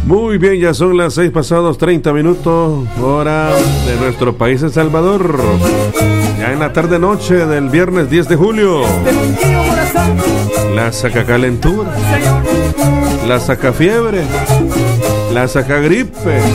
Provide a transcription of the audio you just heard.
Muy bien, ya son las 6 pasados 30 minutos, hora de nuestro país, El Salvador. Ya en la tarde-noche del viernes 10 de julio. La sacacalentura, la sacafiebre, la sacagripe,